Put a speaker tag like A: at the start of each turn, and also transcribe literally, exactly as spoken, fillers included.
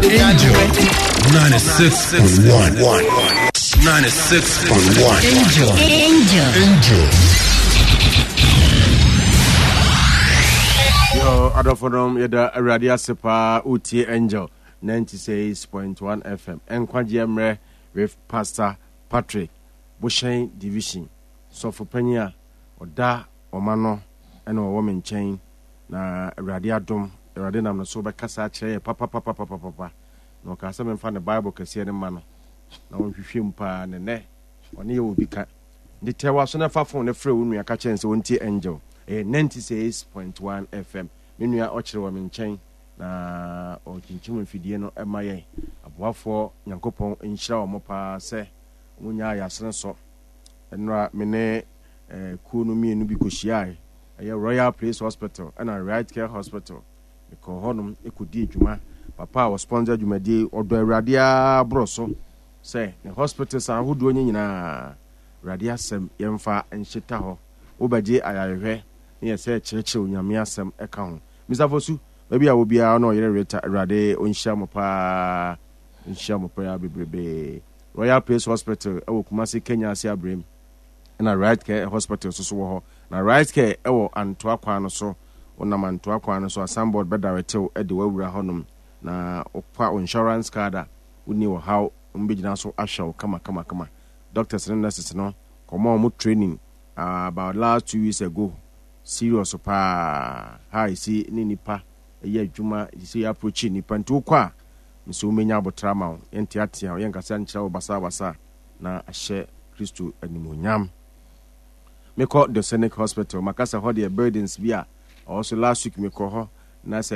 A: Angel ninety-six point one. ninety-six point one. Angel. Angel. Angel.
B: Yo, Adolfodom, Yada Radio Sepa, Uti Angel ninety-six point one F M. Enkwaji Emre with Pastor Patrick Bushain Division. So for Penya, Oda, Omano, and a woman chain, na Radio Dom, Radio Nam so Kasa Che, Papa, Papa, Papa, Papa. No Casam found the Bible Cassian Mano. Na on hwehwem pa ne ne one ye obi ka de tewa so na fa phone na frɛ wo nua ka chen se wontie Angel eh ninety-six point one F M me nua o kyerɛ wo me nkyɛn na o kinchim mfidie no ema yɛ aboafo Nyankopɔn nhyira wo mo pa sɛ wonya ayasene so enra me ne eh ku no mi enu bi kohia ɛyɛ Royal Place Hospital and Right Care Hospital because honum ekodi adwuma papa was sponsor dwumadi odo awurade a broso say the hospitals are who do nyina radia asem yemfa enhyeta ho obaje ayarehwe ne say kyerɛkyerɛ onyame asem eka ho Mister Fosu baby a obi a no yere reta rade onhyia mo pa onhyia mo pa ya bebrebe Royal Place Hospital e wo Kumasi Kenya ase abrem na Right Care Hospital so so ho na Right Care e wo Antoa Kwa no so onam Antoa Kwa no so asambod be director e de wawura honom na opa insurance card uni wo how mbigina so ahwa kama kama kama doctors and nurses no come on training uh, about last two years ago serious pa ha isi ni nipa eya adwuma isi approach nipa nti okwa nso menya abotra ma enti atia yen kasa nkyira wo basa basa na ahye Kristo animonyam me call the Scenic Hospital makasa ho the burdens bia also last week me call ho na